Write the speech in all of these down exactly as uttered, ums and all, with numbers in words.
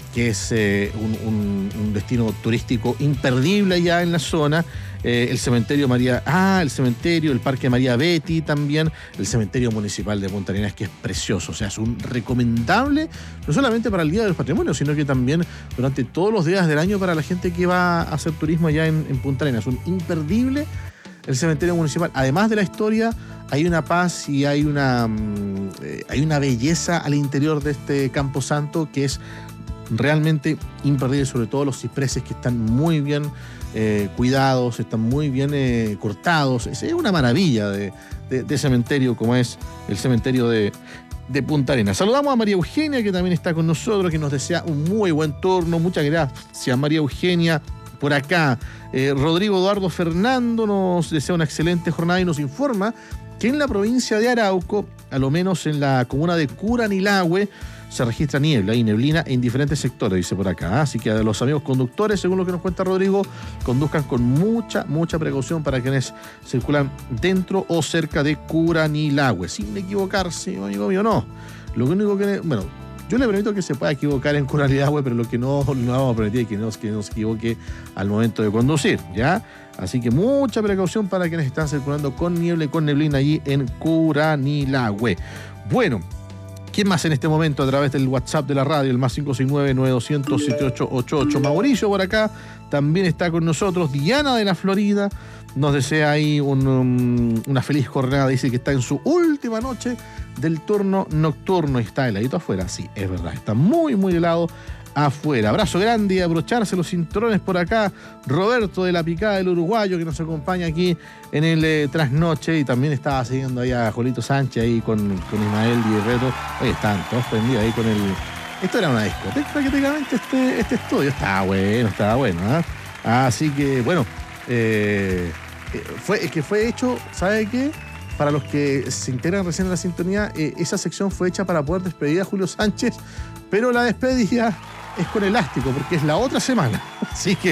que es eh, un, un, un destino turístico imperdible allá en la zona. Eh, el cementerio María... Ah, el cementerio, el Parque María Betty también, el cementerio municipal de Punta Arenas, que es precioso. O sea, es un recomendable, no solamente para el Día de los Patrimonios, sino que también durante todos los días del año para la gente que va a hacer turismo allá en, en Punta Arenas. Un imperdible el cementerio municipal. Además de la historia, hay una paz y hay una, eh, hay una belleza al interior de este Camposanto que es realmente imperdible, sobre todo los cipreses que están muy bien eh, cuidados, están muy bien eh, cortados. Es una maravilla de, de, de cementerio como es el cementerio de, de Punta Arenas. Saludamos a María Eugenia, que también está con nosotros, que nos desea un muy buen turno. Muchas gracias, María Eugenia. Por acá, eh, Rodrigo Eduardo Fernando nos desea una excelente jornada y nos informa que en la provincia de Arauco, a lo menos en la comuna de Curanilahue, se registra niebla y neblina en diferentes sectores, dice por acá. Así que a los amigos conductores, según lo que nos cuenta Rodrigo, conduzcan con mucha, mucha precaución para quienes circulan dentro o cerca de Curanilahue. Sin equivocarse, amigo mío, no. Lo único que... Bueno, yo le permito que se pueda equivocar en Curanilahue, pero lo que no, no vamos a permitir es que no, que no se equivoque al momento de conducir, ¿ya? Así que mucha precaución para quienes están circulando con niebla y con neblina allí en Curanilahue. Bueno, ¿quién más en este momento a través del WhatsApp de la radio, el más cinco seis nueve, nueve dos cero cero, siete ocho ocho ocho? Mauricio por acá también está con nosotros. Diana de la Florida nos desea ahí un, um, una feliz jornada. Dice que está en su última noche del turno nocturno y está heladito afuera. Sí, es verdad, está muy, muy helado afuera. Abrazo grande y abrocharse los cinturones por acá. Roberto de la Picada del Uruguayo, que nos acompaña aquí en el eh, trasnoche, y también estaba siguiendo ahí a Jolito Sánchez ahí con, con Ismael Guerrero. Oye, estaban todos prendidos ahí con el... Esto era una discoteca prácticamente, este, este estudio. Estaba bueno, estaba bueno, ¿eh? Así que, bueno, eh, fue, es que fue hecho, ¿sabe qué? Para los que se integran recién en la sintonía, eh, esa sección fue hecha para poder despedir a Julio Sánchez, pero la despedida es con elástico, porque es la otra semana. Así que,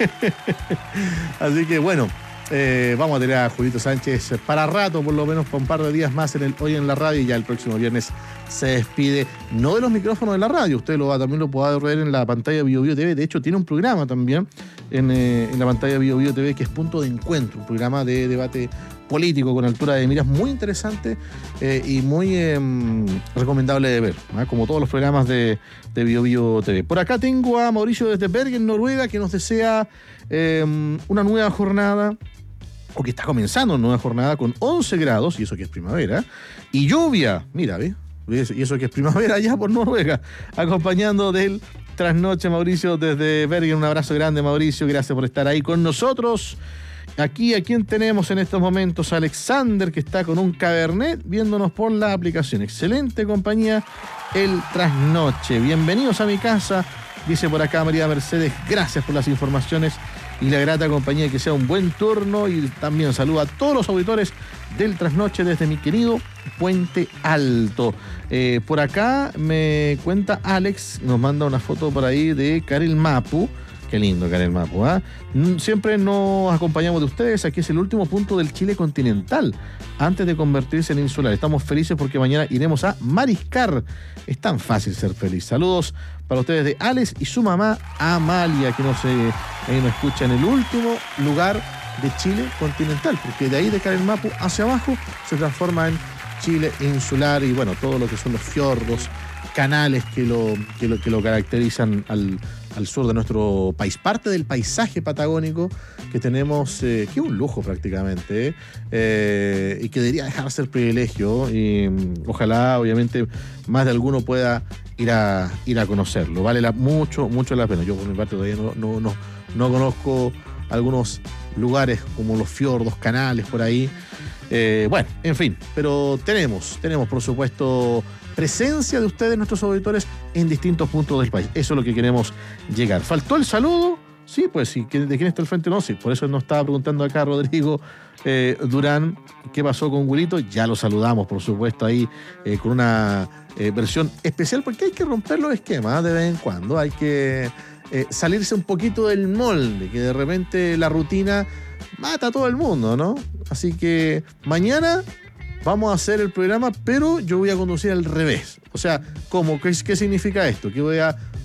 así que bueno, eh, vamos a tener a Julito Sánchez para rato, por lo menos por un par de días más en el Hoy en la Radio, y ya el próximo viernes se despide, no de los micrófonos de la radio, usted lo va, también lo puede ver en la pantalla de Bio Bio T V. De hecho, tiene un programa también en, eh, en la pantalla de Bio Bio T V, que es Punto de Encuentro, un programa de debate político con altura de miras muy interesante eh, y muy eh, recomendable de ver, ¿eh? Como todos los programas de, de Bio Bio T V. Por acá tengo a Mauricio desde Bergen, Noruega, que nos desea eh, una nueva jornada, o que está comenzando una nueva jornada con once grados, y eso que es primavera, y lluvia, mira, ¿ves? Y eso que es primavera allá por Noruega, acompañando del trasnoche. Mauricio desde Bergen, un abrazo grande, Mauricio, gracias por estar ahí con nosotros. Aquí, ¿a quién tenemos en estos momentos? Alexander, que está con un Cabernet viéndonos por la aplicación. Excelente compañía, el trasnoche. Bienvenidos a mi casa, dice por acá María Mercedes. Gracias por las informaciones y la grata compañía, que sea un buen turno. Y también saluda a todos los auditores del trasnoche desde mi querido Puente Alto. Eh, por acá me cuenta Alex, nos manda una foto por ahí de Karel Mapu. Qué lindo, Karel Mapu, ¿eh? Siempre nos acompañamos de ustedes. Aquí es el último punto del Chile continental antes de convertirse en insular. Estamos felices porque mañana iremos a mariscar. Es tan fácil ser feliz. Saludos para ustedes de Alex y su mamá Amalia, que nos, eh, ahí nos escucha en el último lugar de Chile continental, porque de ahí de Karel Mapu hacia abajo se transforma en Chile insular, y bueno, todo lo que son los fiordos, canales que lo, que lo, que lo caracterizan al, al sur de nuestro país. Parte del paisaje patagónico que tenemos, eh, que es un lujo prácticamente, eh, eh, y que debería dejar de ser privilegio, y um, ojalá obviamente más de alguno pueda ir a, ir a conocerlo. Vale la, mucho, mucho la pena. Yo por mi parte todavía no, no, no, no conozco algunos lugares como los fiordos, canales por ahí. Eh, bueno, en fin, pero tenemos, tenemos por supuesto presencia de ustedes, nuestros auditores, en distintos puntos del país. Eso es lo que queremos llegar. ¿Faltó el saludo? Sí, pues sí. ¿De quién está al frente? No, sí. Por eso nos estaba preguntando acá Rodrigo eh, Durán qué pasó con Wilito. Ya lo saludamos, por supuesto, ahí eh, con una eh, versión especial, porque hay que romper los esquemas de vez en cuando. Hay que eh, salirse un poquito del molde, que de repente la rutina mata a todo el mundo, ¿no? Así que mañana vamos a hacer el programa, pero yo voy a conducir al revés. O sea, ¿cómo? ¿Qué, qué significa esto? Que voy a